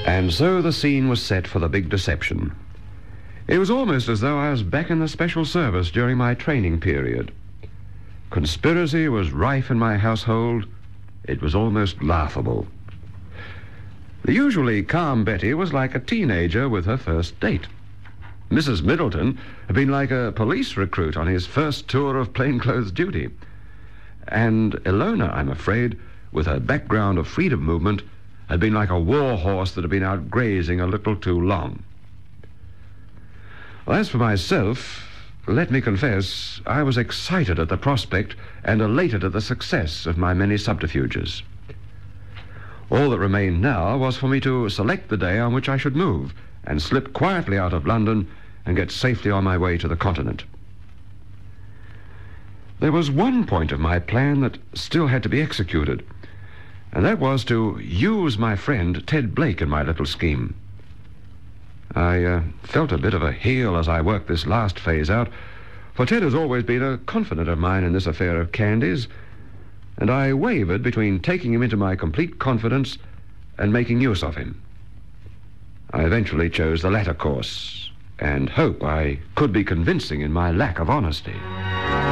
And so the scene was set for the big deception. It was almost as though I was back in the special service during my training period. Conspiracy was rife in my household. It was almost laughable. The usually calm Betty was like a teenager with her first date. Mrs. Middleton had been like a police recruit on his first tour of plainclothes duty. And Ilona, I'm afraid, with her background of freedom movement, had been like a war horse that had been out grazing a little too long. As for myself, let me confess, I was excited at the prospect and elated at the success of my many subterfuges. All that remained now was for me to select the day on which I should move and slip quietly out of London and get safely on my way to the continent. There was one point of my plan that still had to be executed, and that was to use my friend Ted Blake in my little scheme. I felt a bit of a heel as I worked this last phase out, for Ted has always been a confidant of mine in this affair of Candy's, and I wavered between taking him into my complete confidence and making use of him. I eventually chose the latter course, and hope I could be convincing in my lack of honesty.